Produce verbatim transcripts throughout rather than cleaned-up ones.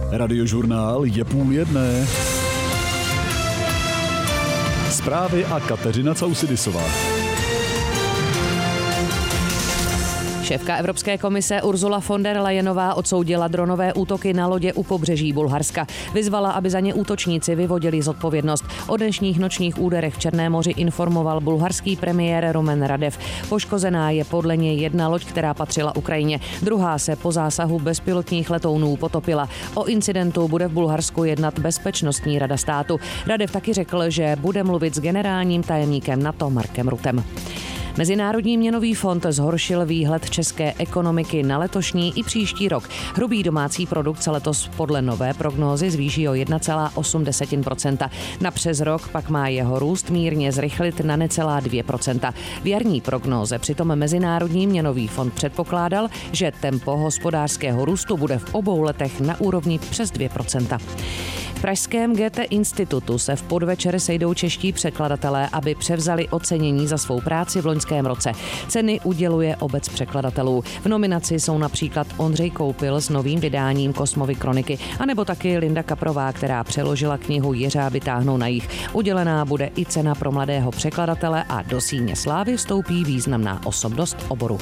Radiožurnál je půl jedné. Zprávy a Kateřina Causidisová. Šéfka Evropské komise Ursula von der Leyenová odsoudila dronové útoky na lodě u pobřeží Bulharska. Vyzvala, aby za ně útočníci vyvodili zodpovědnost. O dnešních nočních úderech v Černém moři informoval bulharský premiér Rumen Radev. Poškozená je podle něj jedna loď, která patřila Ukrajině. Druhá se po zásahu bezpilotních letounů potopila. O incidentu bude v Bulharsku jednat Bezpečnostní rada státu. Radev taky řekl, že bude mluvit s generálním tajemníkem NATO Markem Ruttem. Mezinárodní měnový fond zhoršil výhled české ekonomiky na letošní i příští rok. Hrubý domácí produkt se letos podle nové prognózy zvýší o jedna celá osm procenta. Na přes rok pak má jeho růst mírně zrychlit na necelá dvě procenta. V jarní prognóze přitom Mezinárodní měnový fond předpokládal, že tempo hospodářského růstu bude v obou letech na úrovni přes dvě procenta. V pražském Goethe institutu se v podvečer sejdou čeští překladatelé, aby převzali ocenění za svou práci v loňském roce. Ceny uděluje obec překladatelů. V nominaci jsou například Ondřej Koupil s novým vydáním Kosmovy kroniky, anebo taky Linda Kaprová, která přeložila knihu Jeřáby táhnou na jih. Udělená bude i cena pro mladého překladatele a do síně slávy vstoupí významná osobnost oboru.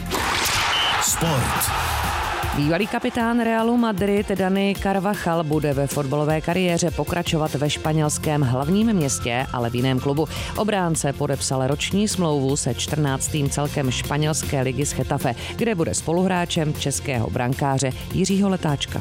Sport. Bývalý kapitán Realu Madrid Dani Carvajal bude ve fotbalové kariéře pokračovat ve španělském hlavním městě, ale v jiném klubu. Obránce podepsal roční smlouvu se čtrnáctým celkem španělské ligy s Getafe, kde bude spoluhráčem českého brankáře Jiřího Letáčka.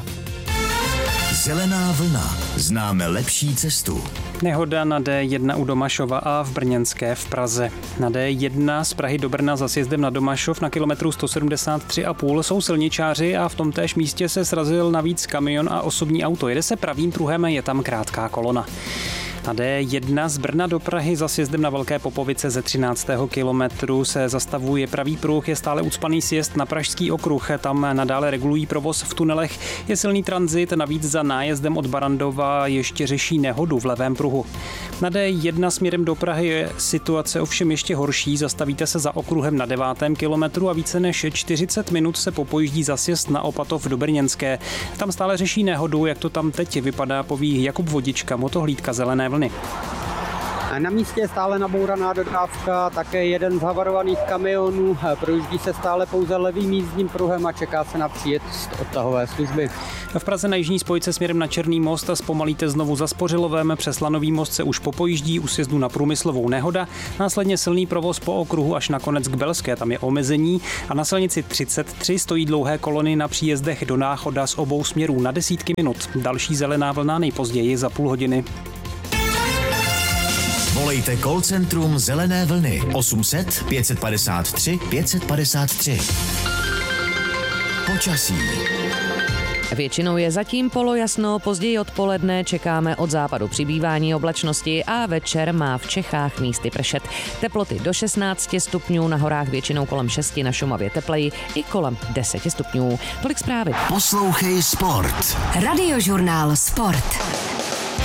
Zelená vlna. Známe lepší cestu. Nehoda na D jedna u Domašova a v Brněnské v Praze. Na D jedna z Prahy do Brna za sjezdem na Domašov na kilometru sto sedmdesát tři a půl jsou silničáři a v tom též místě se srazil navíc kamion a osobní auto. Jede se pravým pruhem, je tam krátká kolona. Na D jedna z Brna do Prahy za sjezdem na Velké Popovice ze třináctého kilometru se zastavuje pravý pruh, je stále ucpaný sjezd na Pražský okruh, tam nadále regulují provoz v tunelech, je silný tranzit, navíc za nájezdem od Barandova ještě řeší nehodu v levém pruhu. Na D jedna směrem do Prahy je situace ovšem ještě horší, zastavíte se za okruhem na devátém kilometru a více než čtyřicet minut se popojíždí za sjezd na Opatov do Brněnské. Tam stále řeší nehodu, jak to tam teď vypadá, poví Jakub Vodička, motohlídka Zelené vlny. Na místě je stále nabouraná dodávka, také jeden z havarovaných kamionů, projíždí se stále pouze levým jízdním pruhem a čeká se na příjezd odtahové služby. V Praze na jižní spojce směrem na Černý most zpomalíte znovu za Spořilovem, přes Lanový most se už popojíždí, u sjezdu na Průmyslovou nehoda, následně silný provoz po okruhu až nakonec k Belské, tam je omezení a na silnici třicet tři stojí dlouhé kolony na příjezdech do Náchoda z obou směrů na desítky minut. Další zelená vlna nejpozději za půl hodiny. Volejte call centrum Zelené vlny osm set pět padesát tři pět padesát tři. Počasí. Většinou je zatím polojasno, později odpoledne čekáme od západu přibývání oblačnosti a večer má v Čechách místy pršet. Teploty do šestnáct stupňů, na horách většinou kolem šesti, na Šumavě tepleji i kolem deset stupňů. Tolik zprávy. Poslouchej Sport. Radiožurnál Sport.